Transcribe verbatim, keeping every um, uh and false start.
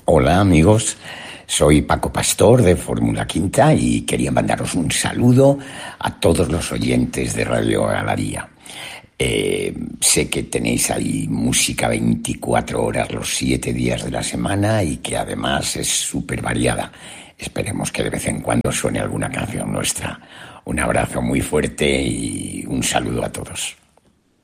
Hola amigos, soy Paco Pastor de Fórmula Quinta y quería mandaros un saludo a todos los oyentes de Radio Galería. Eh, sé que tenéis ahí música veinticuatro horas los siete días de la semana y que además es súper variada. Esperemos que de vez en cuando suene alguna canción nuestra. Un abrazo muy fuerte y un saludo a todos.